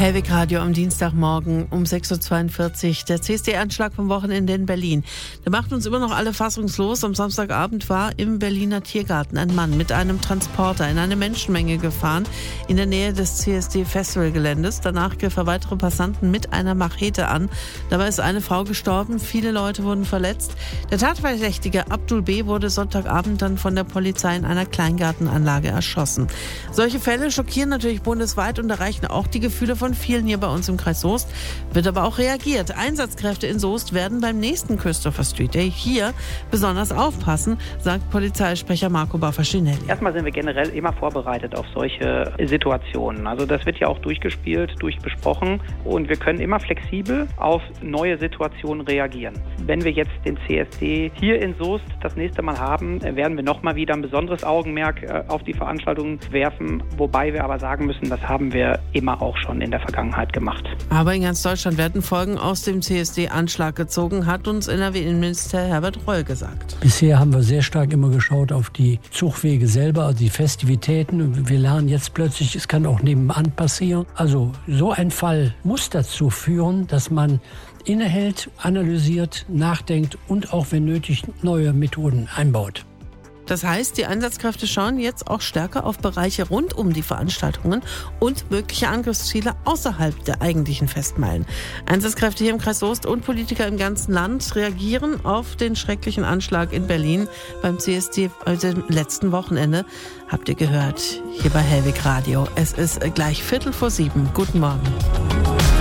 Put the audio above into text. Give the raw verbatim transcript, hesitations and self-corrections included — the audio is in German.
Hellwig Radio am Dienstagmorgen um sechs Uhr zweiundvierzig. Der C S D-Anschlag vom Wochenende in Berlin. Der macht uns immer noch alle fassungslos. Am Samstagabend war im Berliner Tiergarten ein Mann mit einem Transporter in eine Menschenmenge gefahren in der Nähe des C S D-Festivalgeländes. Danach griff er weitere Passanten mit einer Machete an. Dabei ist eine Frau gestorben. Viele Leute wurden verletzt. Der Tatverdächtige Abdul B. wurde Sonntagabend dann von der Polizei in einer Kleingartenanlage erschossen. Solche Fälle schockieren natürlich bundesweit und erreichen auch die Gefühle von vielen hier bei uns im Kreis Soest, wird aber auch reagiert. Einsatzkräfte in Soest werden beim nächsten Christopher Street Day hier besonders aufpassen, sagt Polizeisprecher Marco Baffacinelli. Erstmal sind wir generell immer vorbereitet auf solche Situationen. Also das wird ja auch durchgespielt, durchbesprochen und wir können immer flexibel auf neue Situationen reagieren. Wenn wir jetzt den C S D hier in Soest das nächste Mal haben, werden wir nochmal wieder ein besonderes Augenmerk auf die Veranstaltung werfen, wobei wir aber sagen müssen, das haben wir immer auch schon in der Vergangenheit gemacht. Aber in ganz Deutschland werden Folgen aus dem C S D-Anschlag gezogen, hat uns N R W-Innenminister Herbert Reul gesagt. Bisher haben wir sehr stark immer geschaut auf die Zugwege selber, also die Festivitäten. Wir lernen jetzt plötzlich, es kann auch nebenan passieren. Also so ein Fall muss dazu führen, dass man innehält, analysiert, nachdenkt und auch, wenn nötig, neue Methoden einbaut. Das heißt, die Einsatzkräfte schauen jetzt auch stärker auf Bereiche rund um die Veranstaltungen und mögliche Angriffsziele außerhalb der eigentlichen Festmeilen. Einsatzkräfte hier im Kreis Soest und Politiker im ganzen Land reagieren auf den schrecklichen Anschlag in Berlin beim C S D also am letzten Wochenende. Habt ihr gehört, hier bei Hellwig Radio. Es ist gleich Viertel vor sieben. Guten Morgen.